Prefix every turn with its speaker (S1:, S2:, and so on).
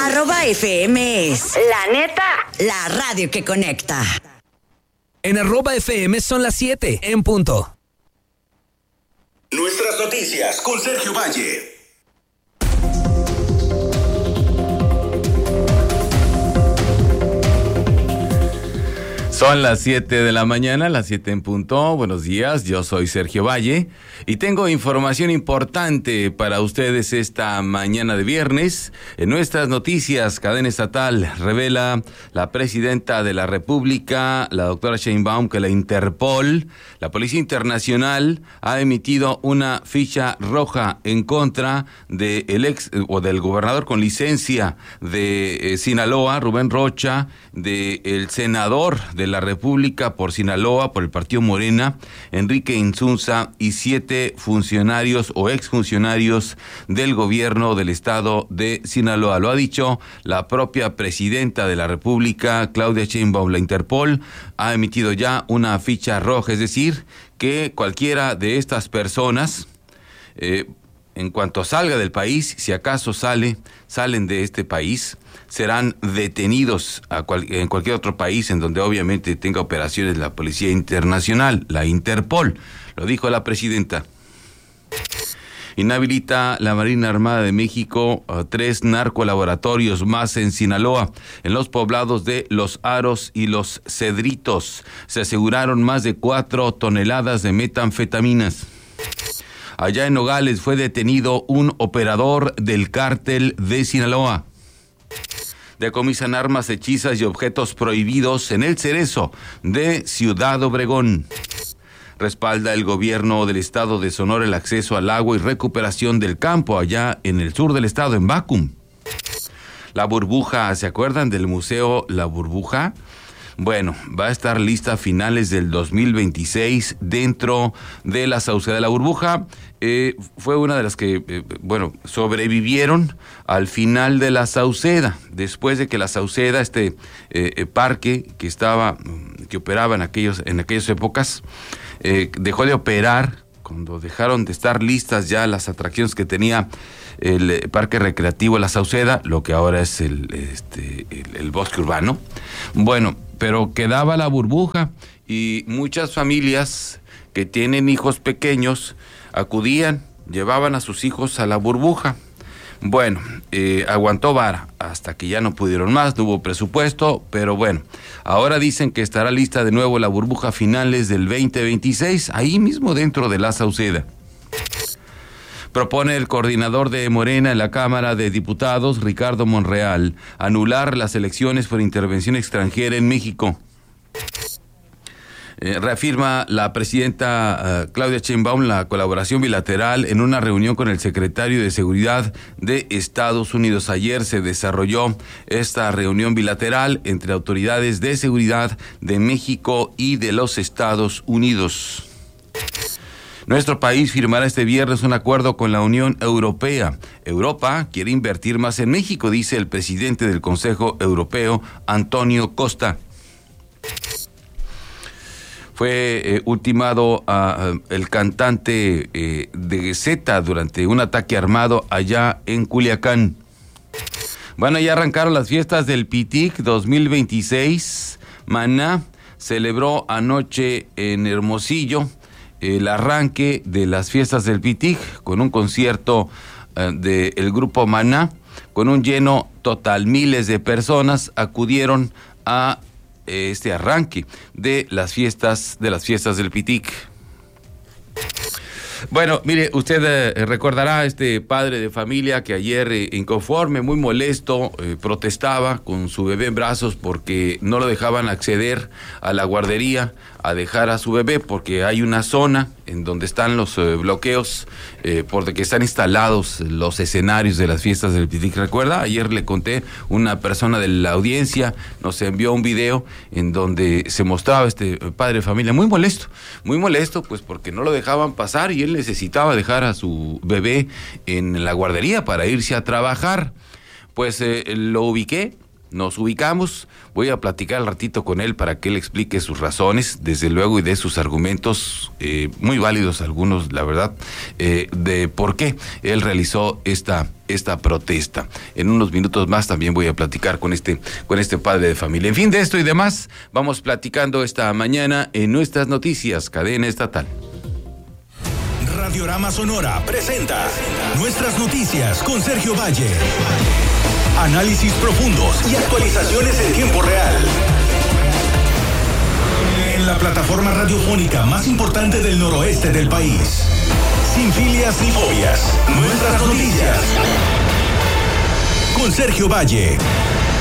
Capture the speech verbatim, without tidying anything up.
S1: Arroba F M es la neta, la radio que conecta.
S2: En arroba F M son las siete en punto.
S3: Nuestras noticias con Sergio Valle.
S4: Son las siete de la mañana, las siete en punto. Buenos días, yo soy Sergio Valle y tengo información importante para ustedes esta mañana de viernes. En nuestras noticias, cadena estatal revela la presidenta de la República, la doctora Sheinbaum, que la Interpol, la Policía Internacional, ha emitido una ficha roja en contra del ex o del gobernador con licencia de eh, Sinaloa, Rubén Rocha, del senador de la República por Sinaloa, por el partido Morena, Enrique Insunza, y siete funcionarios o exfuncionarios del gobierno del estado de Sinaloa. Lo ha dicho la propia presidenta de la República, Claudia Sheinbaum. La Interpol ha emitido ya una ficha roja, es decir, que cualquiera de estas personas, eh, en cuanto salga del país, si acaso sale, salen de este país, serán detenidos a cual, en cualquier otro país en donde obviamente tenga operaciones la Policía Internacional, la Interpol. Lo dijo la presidenta. Inhabilita la Marina Armada de México a tres narcolaboratorios más en Sinaloa, en los poblados de Los Aros y Los Cedritos. Se aseguraron más de cuatro toneladas de metanfetaminas. Allá en Nogales fue detenido un operador del cártel de Sinaloa. Decomisan armas hechizas y objetos prohibidos en el Cerezo de Ciudad Obregón. Respalda el gobierno del estado de Sonora el acceso al agua y recuperación del campo allá en el sur del estado, en Bacum. La burbuja, ¿se acuerdan del museo La Burbuja? Bueno, va a estar lista a finales del dos mil veintiséis dentro de la Sauceda. La Burbuja eh, fue una de las que, eh, bueno, sobrevivieron al final de la Sauceda, después de que la Sauceda, este eh, parque que estaba, que operaba en aquellos, en aquellas épocas, eh, dejó de operar, cuando dejaron de estar listas ya las atracciones que tenía el parque recreativo La Sauceda, lo que ahora es el, este, el, el bosque urbano. Bueno, pero quedaba la burbuja y muchas familias que tienen hijos pequeños acudían, llevaban a sus hijos a la burbuja. Bueno, eh, aguantó vara hasta que ya no pudieron más, no hubo presupuesto, pero bueno, ahora dicen que estará lista de nuevo la burbuja a finales del veinte veintiséis, ahí mismo dentro de La Sauceda. Propone el coordinador de Morena en la Cámara de Diputados, Ricardo Monreal, anular las elecciones por intervención extranjera en México. Eh, reafirma la presidenta uh, Claudia Sheinbaum la colaboración bilateral en una reunión con el secretario de Seguridad de Estados Unidos. Ayer se desarrolló esta reunión bilateral entre autoridades de seguridad de México y de los Estados Unidos. Nuestro país firmará este viernes un acuerdo con la Unión Europea. Europa quiere invertir más en México, dice el presidente del Consejo Europeo, Antonio Costa. Fue eh, ultimado uh, el cantante eh, de Zeta durante un ataque armado allá en Culiacán. Bueno, ya arrancaron las fiestas del Pitic dos mil veintiséis. Maná celebró anoche en Hermosillo el arranque de las fiestas del Pitic con un concierto uh, del grupo Maná, con un lleno total. Miles de personas acudieron a este arranque de las fiestas de las fiestas del Pitic. Bueno, mire, usted eh, recordará a este padre de familia que ayer, eh, inconforme, muy molesto, eh, protestaba con su bebé en brazos porque no lo dejaban acceder a la guardería a dejar a su bebé, porque hay una zona en donde están los eh, bloqueos, eh, por de que están instalados los escenarios de las fiestas del Pitic. ¿Recuerda? Ayer le conté, una persona de la audiencia nos envió un video en donde se mostraba este padre de familia muy molesto, muy molesto, pues porque no lo dejaban pasar y él necesitaba dejar a su bebé en la guardería para irse a trabajar. Pues eh, lo ubiqué, nos ubicamos. Voy a platicar al ratito con él para que él explique sus razones, desde luego, y de sus argumentos, eh, muy válidos algunos, la verdad, eh, de por qué él realizó esta esta protesta. En unos minutos más también voy a platicar con este con este padre de familia. En fin, de esto y demás, vamos platicando esta mañana en nuestras noticias, cadena estatal.
S3: Radiorama Sonora presenta Nuestras Noticias con Sergio Valle. Análisis profundos y actualizaciones en tiempo real. En la plataforma radiofónica más importante del noroeste del país. Sin filias ni fobias. Nuestras Noticias con Sergio Valle.